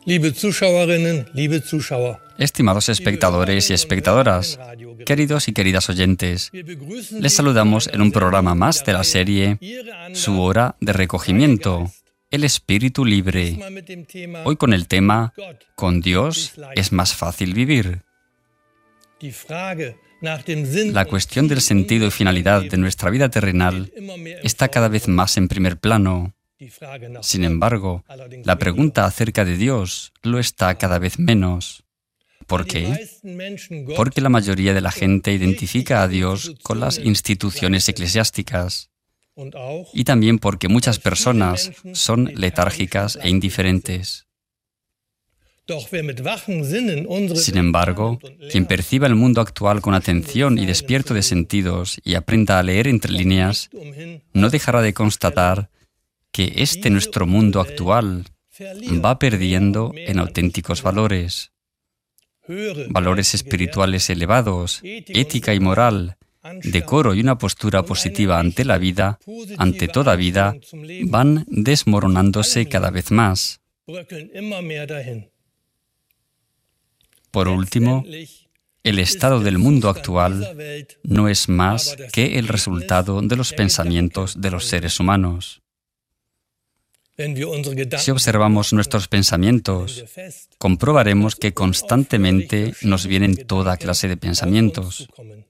Liebe Zuschauerinnen, liebe Zuschauer. Estimados espectadores y espectadoras, queridos y queridas oyentes, les saludamos en un programa más de la serie Su Hora de Recogimiento, el Espíritu Libre. Hoy con el tema Con Dios es más fácil vivir. La cuestión del sentido y finalidad de nuestra vida terrenal está cada vez más en primer plano. Sin embargo, la pregunta acerca de Dios lo está cada vez menos. ¿Por qué? Porque la mayoría de la gente identifica a Dios con las instituciones eclesiásticas. Y también porque muchas personas son letárgicas e indiferentes. Sin embargo, quien perciba el mundo actual con atención y despierto de sentidos y aprenda a leer entre líneas, no dejará de constatar que este nuestro mundo actual va perdiendo en auténticos valores. Valores espirituales elevados, ética y moral, decoro y una postura positiva ante la vida, ante toda vida, van desmoronándose cada vez más. Por último, el estado del mundo actual no es más que el resultado de los pensamientos de los seres humanos. Si observamos nuestros pensamientos, comprobaremos que constantemente nos vienen toda clase de pensamientos.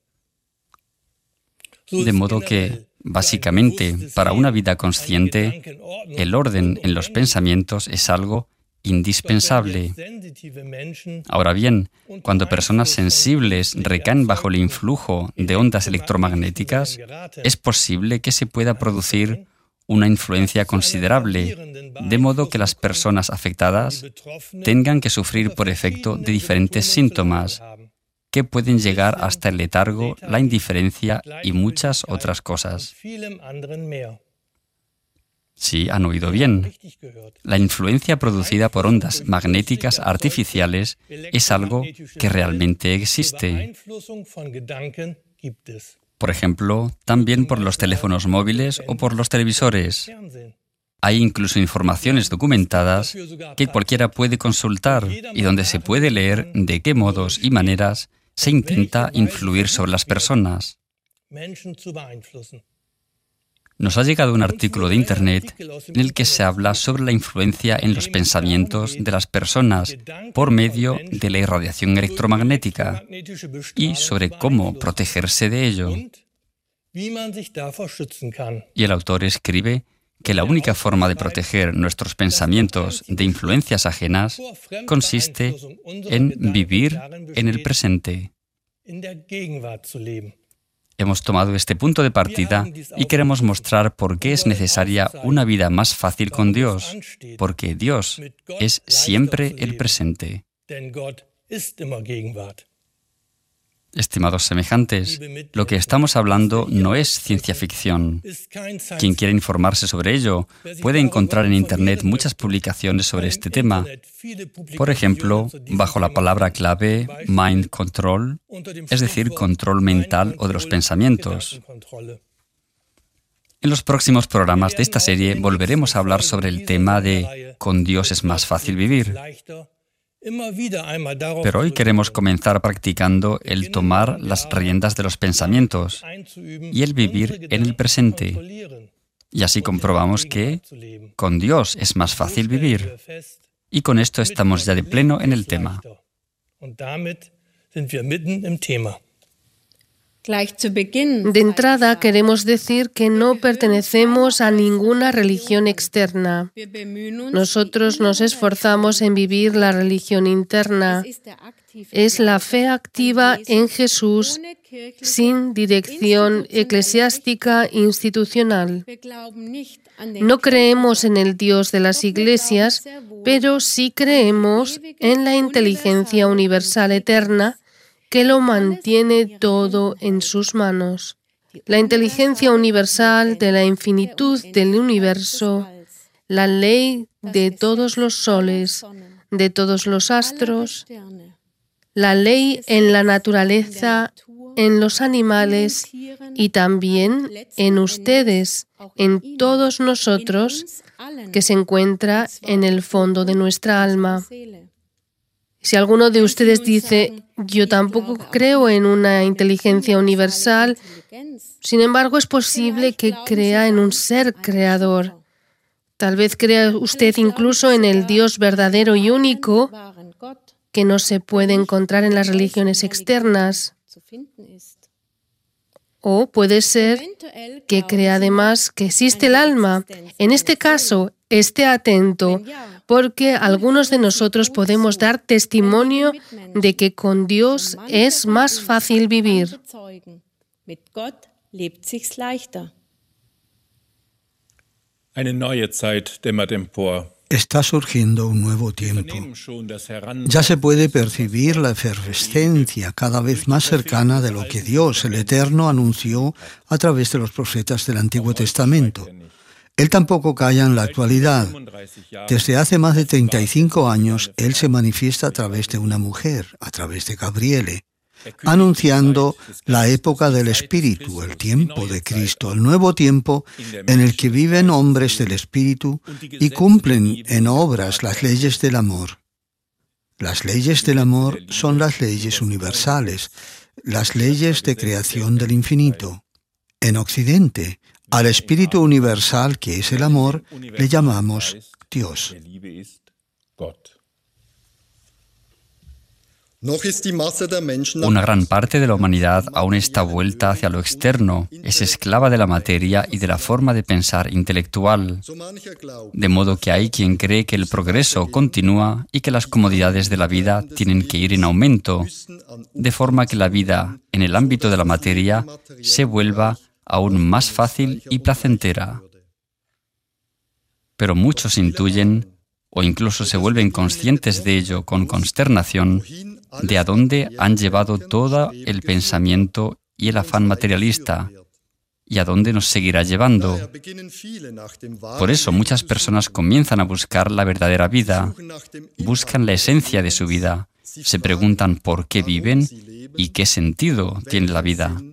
De modo que, básicamente, para una vida consciente, el orden en los pensamientos es algo indispensable. Ahora bien, cuando personas sensibles recaen bajo el influjo de ondas electromagnéticas, es posible que se pueda producir una influencia considerable, de modo que las personas afectadas tengan que sufrir por efecto de diferentes síntomas, que pueden llegar hasta el letargo, la indiferencia y muchas otras cosas. Sí, han oído bien. La influencia producida por ondas magnéticas artificiales es algo que realmente existe. Por ejemplo, también por los teléfonos móviles o por los televisores. Hay incluso informaciones documentadas que cualquiera puede consultar y donde se puede leer de qué modos y maneras se intenta influir sobre las personas. Nos ha llegado un artículo de Internet en el que se habla sobre la influencia en los pensamientos de las personas por medio de la irradiación electromagnética y sobre cómo protegerse de ello. Y el autor escribe que la única forma de proteger nuestros pensamientos de influencias ajenas consiste en vivir en el presente. Hemos tomado este punto de partida y queremos mostrar por qué es necesaria una vida más fácil con Dios, porque Dios es siempre el presente. Estimados semejantes, lo que estamos hablando no es ciencia ficción. Quien quiera informarse sobre ello puede encontrar en Internet muchas publicaciones sobre este tema. Por ejemplo, bajo la palabra clave Mind Control, es decir, control mental o de los pensamientos. En los próximos programas de esta serie volveremos a hablar sobre el tema de Con Dios es más fácil vivir. Pero hoy queremos comenzar practicando el tomar las riendas de los pensamientos y el vivir en el presente. Y así comprobamos que con Dios es más fácil vivir. Y con esto estamos ya de pleno en el tema. De entrada, queremos decir que no pertenecemos a ninguna religión externa. Nosotros nos esforzamos en vivir la religión interna. Es la fe activa en Jesús sin dirección eclesiástica institucional. No creemos en el Dios de las iglesias, pero sí creemos en la inteligencia universal eterna que lo mantiene todo en sus manos. La inteligencia universal de la infinitud del universo, la ley de todos los soles, de todos los astros, la ley en la naturaleza, en los animales y también en ustedes, en todos nosotros, que se encuentra en el fondo de nuestra alma. Si alguno de ustedes dice, yo tampoco creo en una inteligencia universal, sin embargo es posible que crea en un ser creador. Tal vez crea usted incluso en el Dios verdadero y único que no se puede encontrar en las religiones externas. O puede ser que crea además que existe el alma. En este caso, esté atento, porque algunos de nosotros podemos dar testimonio de que con Dios es más fácil vivir. Eine neue Zeit dämmert empor. Está surgiendo un nuevo tiempo. Ya se puede percibir la efervescencia cada vez más cercana de lo que Dios, el Eterno, anunció a través de los profetas del Antiguo Testamento. Él tampoco calla en la actualidad. Desde hace más de 35 años, Él se manifiesta a través de una mujer, a través de Gabriele, anunciando la época del Espíritu, el tiempo de Cristo, el nuevo tiempo en el que viven hombres del Espíritu y cumplen en obras las leyes del amor. Las leyes del amor son las leyes universales, las leyes de creación del infinito. En Occidente, al Espíritu universal, que es el amor, le llamamos Dios. Una gran parte de la humanidad aún está vuelta hacia lo externo, es esclava de la materia y de la forma de pensar intelectual. De modo que hay quien cree que el progreso continúa y que las comodidades de la vida tienen que ir en aumento, de forma que la vida en el ámbito de la materia se vuelva aún más fácil y placentera. Pero muchos intuyen, o incluso se vuelven conscientes de ello con consternación, de a dónde han llevado todo el pensamiento y el afán materialista, y a dónde nos seguirá llevando. Por eso muchas personas comienzan a buscar la verdadera vida, buscan la esencia de su vida, se preguntan por qué viven y qué sentido tiene la vida.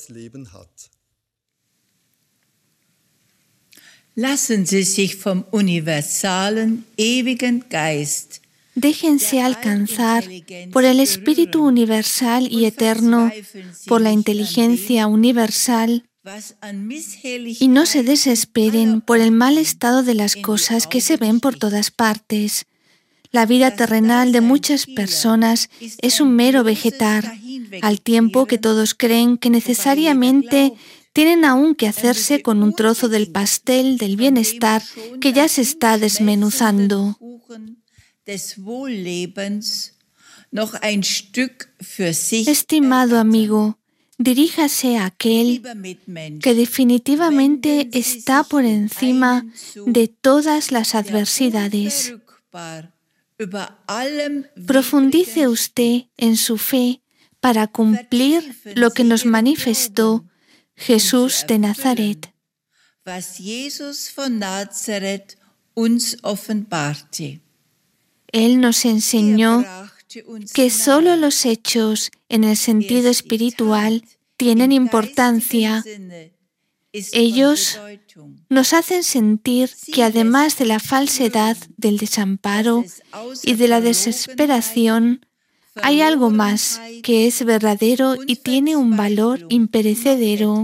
Lassen Sie sich vom universalen, ewigen Geist. Déjense alcanzar por el Espíritu universal y eterno, por la inteligencia universal, y no se desesperen por el mal estado de las cosas que se ven por todas partes. La vida terrenal de muchas personas es un mero vegetar, al tiempo que todos creen que necesariamente tienen aún que hacerse con un trozo del pastel del bienestar que ya se está desmenuzando. Estimado amigo, diríjase a aquel que definitivamente está por encima de todas las adversidades. Profundice usted en su fe para cumplir lo que nos manifestó Jesús de Nazaret. Él nos enseñó que solo los hechos en el sentido espiritual tienen importancia. Ellos nos hacen sentir que además de la falsedad, del desamparo y de la desesperación, hay algo más que es verdadero y tiene un valor imperecedero.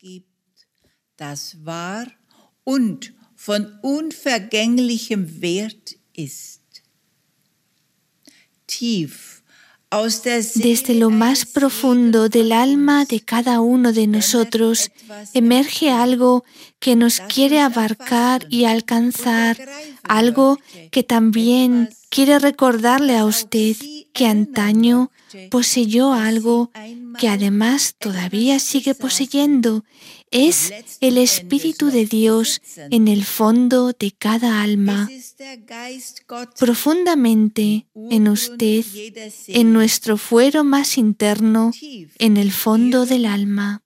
Desde lo más profundo del alma de cada uno de nosotros emerge algo que nos quiere abarcar y alcanzar, algo que también quiere recordarle a usted que antaño poseyó algo que además todavía sigue poseyendo. Es el Espíritu de Dios en el fondo de cada alma, profundamente en usted, en nuestro fuero más interno, en el fondo del alma.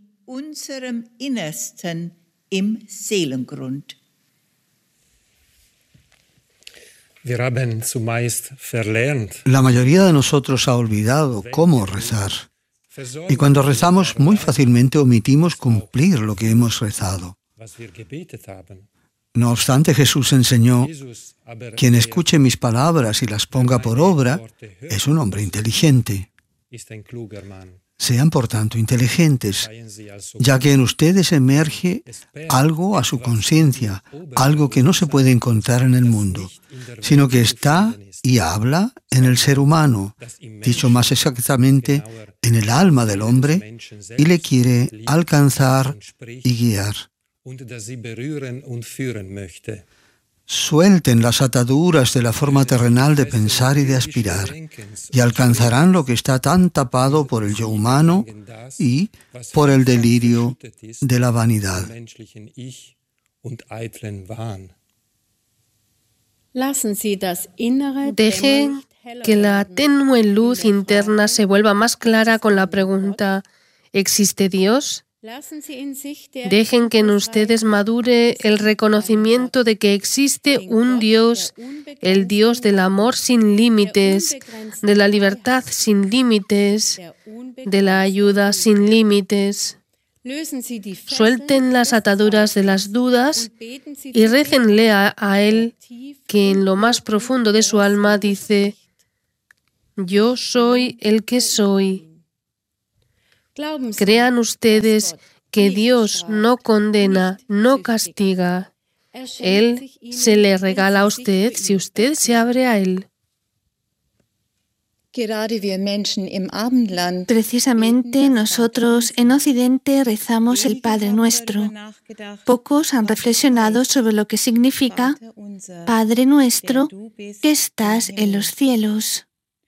La mayoría de nosotros ha olvidado cómo rezar. Y cuando rezamos, muy fácilmente omitimos cumplir lo que hemos rezado. No obstante, Jesús enseñó: quien escuche mis palabras y las ponga por obra es un hombre inteligente. Sean, por tanto, inteligentes, ya que en ustedes emerge algo a su conciencia, algo que no se puede encontrar en el mundo, sino que está y habla en el ser humano, dicho más exactamente, en el alma del hombre, y le quiere alcanzar y guiar. Suelten las ataduras de la forma terrenal de pensar y de aspirar, y alcanzarán lo que está tan tapado por el yo humano y por el delirio de la vanidad. Dejen que la tenue luz interna se vuelva más clara con la pregunta: ¿existe Dios? Dejen que en ustedes madure el reconocimiento de que existe un Dios, el Dios del amor sin límites, de la libertad sin límites, de la ayuda sin límites. Suelten las ataduras de las dudas y récenle a Él, que en lo más profundo de su alma dice: yo soy el que soy. Crean ustedes que Dios no condena, no castiga. Él se le regala a usted si usted se abre a Él. Precisamente nosotros en Occidente rezamos el Padre Nuestro. Pocos han reflexionado sobre lo que significa Padre Nuestro que estás en los cielos.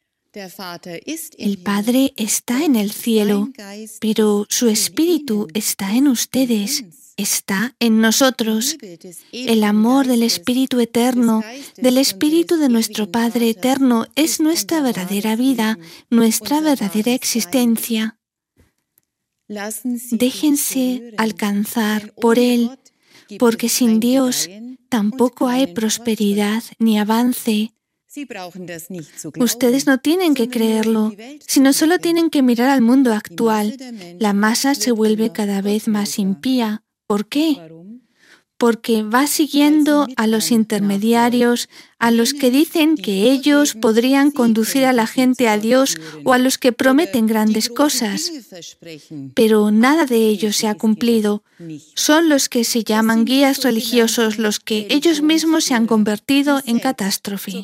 El Padre está en el cielo, pero su Espíritu está en ustedes, está en nosotros. El amor del Espíritu Eterno, del Espíritu de nuestro Padre Eterno, es nuestra verdadera vida, nuestra verdadera existencia. Déjense alcanzar por Él, porque sin Dios tampoco hay prosperidad ni avance. Ustedes no tienen que creerlo, sino solo tienen que mirar al mundo actual. La masa se vuelve cada vez más impía. ¿Por qué? Porque va siguiendo a los intermediarios, a los que dicen que ellos podrían conducir a la gente a Dios o a los que prometen grandes cosas. Pero nada de ello se ha cumplido. Son los que se llaman guías religiosos los que ellos mismos se han convertido en catástrofe.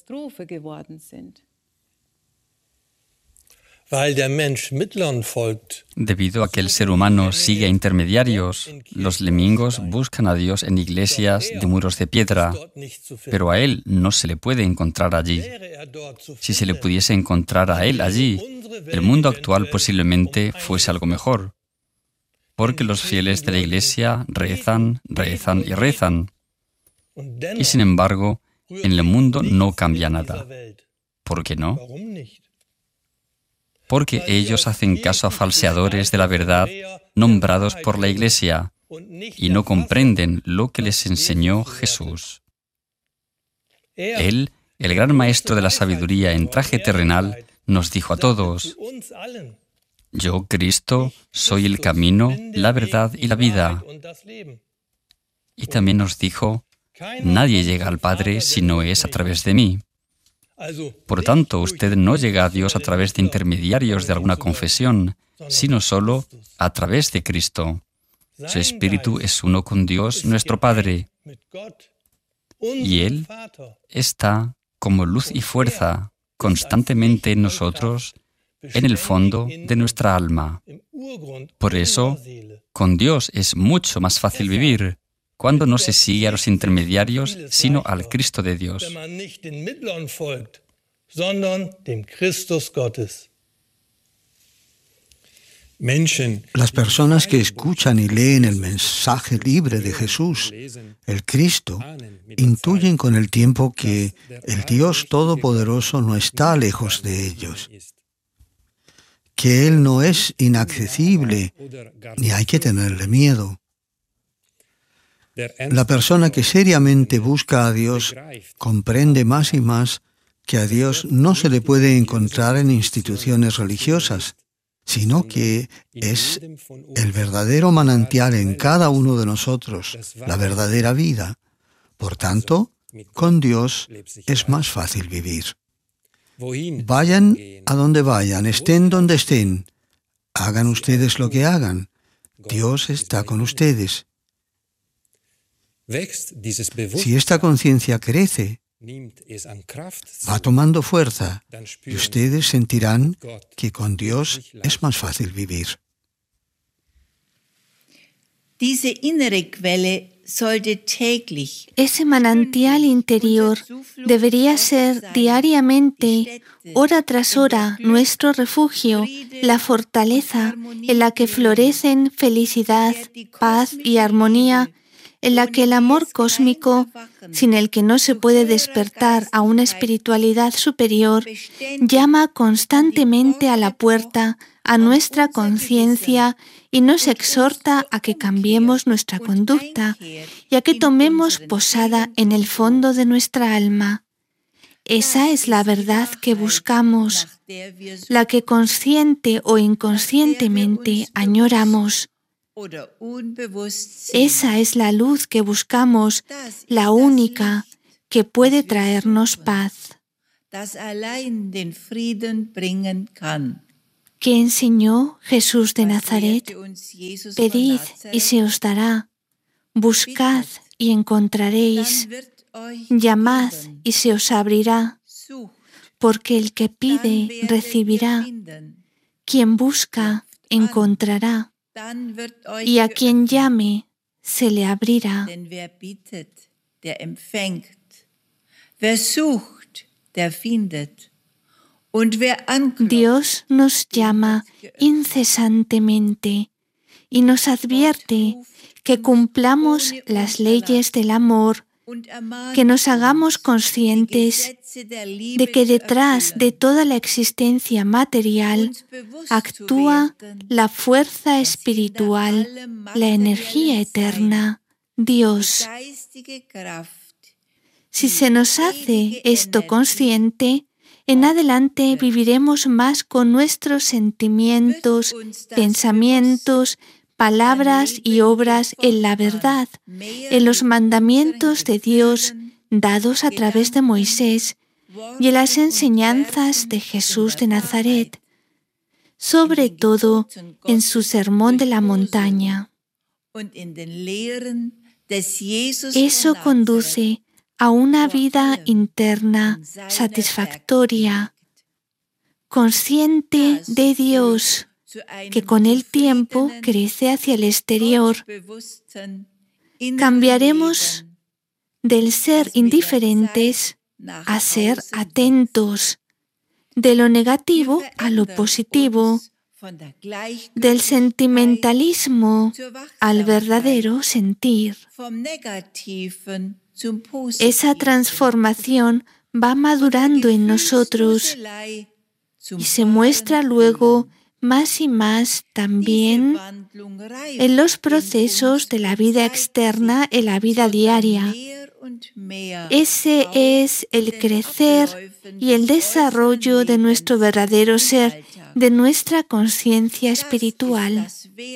Debido a que el ser humano sigue a intermediarios, los lemmingos buscan a Dios en iglesias de muros de piedra, pero a Él no se le puede encontrar allí. Si se le pudiese encontrar a Él allí, el mundo actual posiblemente fuese algo mejor, porque los fieles de la iglesia rezan, rezan y rezan. Y sin embargo, en el mundo no cambia nada. ¿Por qué no? Porque ellos hacen caso a falseadores de la verdad nombrados por la Iglesia y no comprenden lo que les enseñó Jesús. Él, el gran maestro de la sabiduría en traje terrenal, nos dijo a todos: yo, Cristo, soy el camino, la verdad y la vida. Y también nos dijo: nadie llega al Padre si no es a través de mí. Por tanto, usted no llega a Dios a través de intermediarios de alguna confesión, sino solo a través de Cristo. Su Espíritu es uno con Dios, nuestro Padre, y Él está como luz y fuerza constantemente en nosotros, en el fondo de nuestra alma. Por eso, con Dios es mucho más fácil vivir, cuando no se sigue a los intermediarios, sino al Cristo de Dios. Las personas que escuchan y leen el mensaje libre de Jesús, el Cristo, intuyen con el tiempo que el Dios Todopoderoso no está lejos de ellos, que Él no es inaccesible, ni hay que tenerle miedo. La persona que seriamente busca a Dios comprende más y más que a Dios no se le puede encontrar en instituciones religiosas, sino que es el verdadero manantial en cada uno de nosotros, la verdadera vida. Por tanto, con Dios es más fácil vivir. Vayan a donde vayan, estén donde estén, hagan ustedes lo que hagan. Dios está con ustedes. Si esta conciencia crece, va tomando fuerza y ustedes sentirán que con Dios es más fácil vivir. Ese manantial interior debería ser diariamente, hora tras hora, nuestro refugio, la fortaleza en la que florecen felicidad, paz y armonía, en la que el amor cósmico, sin el que no se puede despertar a una espiritualidad superior, llama constantemente a la puerta, a nuestra conciencia y nos exhorta a que cambiemos nuestra conducta y a que tomemos posada en el fondo de nuestra alma. Esa es la verdad que buscamos, la que consciente o inconscientemente añoramos. Esa es la luz que buscamos, la única que puede traernos paz. ¿Qué enseñó Jesús de Nazaret? Pedid y se os dará, buscad y encontraréis, llamad y se os abrirá, porque el que pide recibirá, quien busca encontrará, y a quien llame se le abrirá. Dios nos llama incesantemente y nos advierte que cumplamos las leyes del amor, que nos hagamos conscientes de que detrás de toda la existencia material actúa la fuerza espiritual, la energía eterna, Dios. Si se nos hace esto consciente, en adelante viviremos más con nuestros sentimientos, pensamientos, palabras y obras en la verdad, en los mandamientos de Dios dados a través de Moisés y en las enseñanzas de Jesús de Nazaret, sobre todo en su Sermón de la Montaña. Eso conduce a una vida interna satisfactoria, consciente de Dios, que con el tiempo crece hacia el exterior. Cambiaremos del ser indiferentes a ser atentos, de lo negativo a lo positivo, del sentimentalismo al verdadero sentir. Esa transformación va madurando en nosotros y se muestra luego más y más también en los procesos de la vida externa, en la vida diaria. Ese es el crecer y el desarrollo de nuestro verdadero ser, de nuestra conciencia espiritual.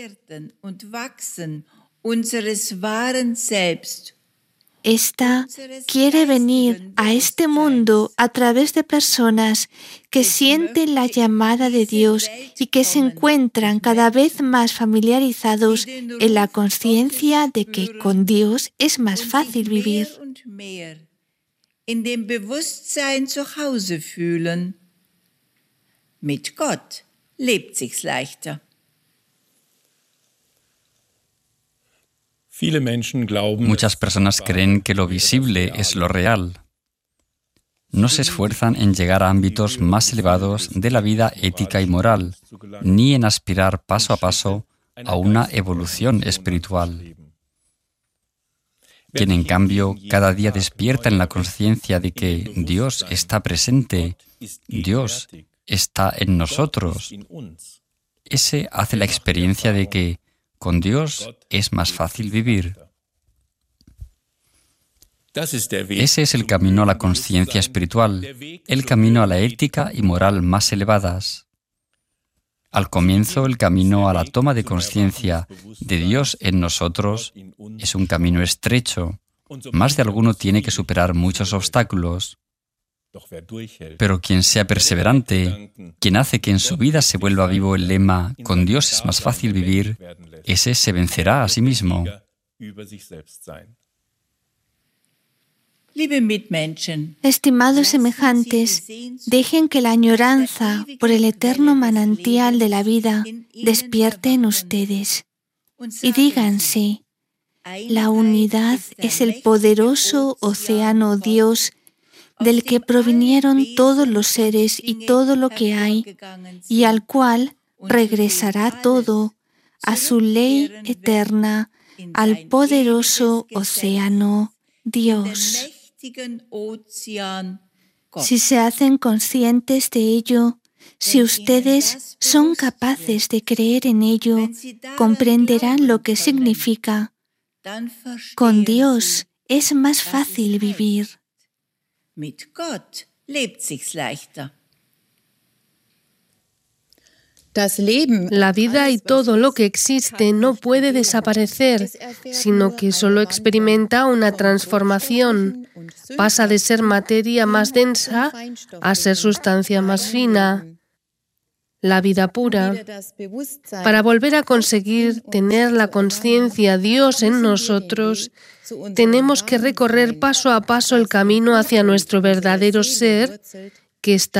Esta quiere venir a este mundo a través de personas que sienten la llamada de Dios y que se encuentran cada vez más familiarizados en la conciencia de que con Dios es más fácil vivir. Mit Gott lebt sich's leichter. Muchas personas creen que lo visible es lo real. No se esfuerzan en llegar a ámbitos más elevados de la vida ética y moral, ni en aspirar paso a paso a una evolución espiritual. Quien, en cambio, cada día despierta en la conciencia de que Dios está presente, Dios está en nosotros, ese hace la experiencia de que con Dios es más fácil vivir. Ese es el camino a la conciencia espiritual, el camino a la ética y moral más elevadas. Al comienzo, el camino a la toma de conciencia de Dios en nosotros es un camino estrecho, más de alguno tiene que superar muchos obstáculos. Pero quien sea perseverante, quien hace que en su vida se vuelva vivo el lema «Con Dios es más fácil vivir», ese se vencerá a sí mismo. Estimados semejantes, dejen que la añoranza por el eterno manantial de la vida despierte en ustedes y díganse: la unidad es el poderoso océano Dios del que provinieron todos los seres y todo lo que hay, y al cual regresará todo, a su ley eterna, al poderoso océano Dios. Si se hacen conscientes de ello, si ustedes son capaces de creer en ello, comprenderán lo que significa: con Dios es más fácil vivir. Mit Gott lebt sich's leichter. La vida y todo lo que existe no puede desaparecer, sino que solo experimenta una transformación. Pasa de ser materia más densa a ser sustancia más fina. La vida pura. Para volver a conseguir tener la conciencia Dios en nosotros, tenemos que recorrer paso a paso el camino hacia nuestro verdadero ser, que está